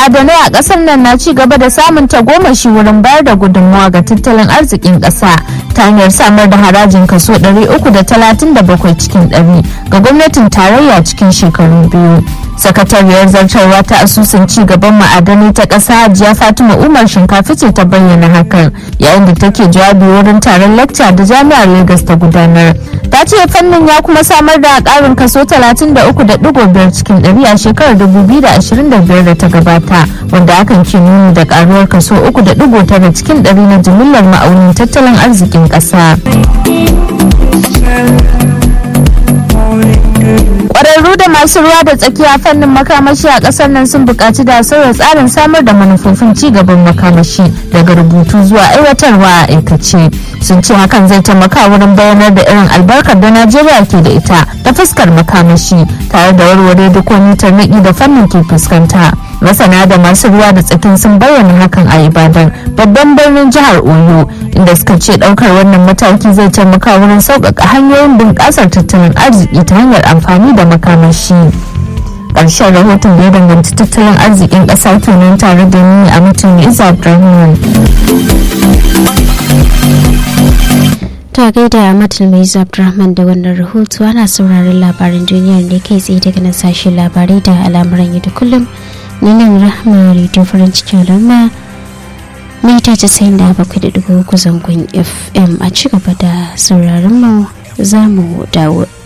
ma'adanai a ƙasar nan na ci gaba da samun tagomashi wurin bayar da gudunmawa ga tattalin arzikin ƙasa ta hanyar samar da harajin kaso 337 cikin 100 ga gwamnatin tarayya cikin shekaru biyu. Sakatariyar zartarwa ta asusun ci gaban ma'adanai ta ƙasa Hajiya Fatima Umar Shinkafi ce ta bayyana hakan yayin da take jawabi wurin taron lecture da Jami'ar Lagos ta gudanar. Ta ce fannin ya kuma samar da ƙarin kaso 33.5 cikin 100 a shekarar 2025 da ta gabata, wanda hakan ke nuni da ƙaruwar kaso 3.9 cikin 100 na jimillar ma'aunin tattalin arzikin ƙasa. Ƙwararru da masu ruwa da tsakiya fannin makamashi a ƙasar nan sun buƙaci da sauya tsarin samar da manufofin ci gaban makamashi daga rubutu zuwa aiwatarwa a aikace. Sun ce hakan zai taimaka wurin bayanar da irin albarkar da Najeriya ke da ita ta fuskar makamashi tare da warware duk wani tarnaƙi da fannin ke fuskanta. Masana da masu ruwa da tsakin sun bayyana hakan a Ibadan, babban birnin jihar Oyo, inda suka ce ɗaukar wannan mataki zai taimaka wurin sauƙaƙa hanyoyin bunƙasar tattalin arziki ta hanyar amfani da makamashi. Ƙarshen rahoton da ya danganci tattalin arzikin ƙasa kenan tare da ni a mutum Isa Abdulrahman. Ta gaida Matul Mai Abdulrahman da wannan rahoto. Ana sauraron labaran duniyar ne kai tsaye daga nan sashen labarai da al'amuran yau da kullum na nan Rahma Radio farin cikin al'umma mita 97.3 zangon FM. A ci gaba da sauraron mu za mu dawo.